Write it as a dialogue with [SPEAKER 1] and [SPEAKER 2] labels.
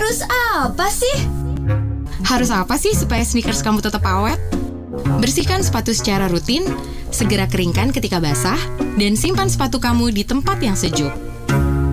[SPEAKER 1] Harus apa sih?
[SPEAKER 2] Harus apa sih supaya sneakers kamu tetap awet? Bersihkan sepatu secara rutin, segera keringkan ketika basah, dan simpan sepatu kamu di tempat yang sejuk.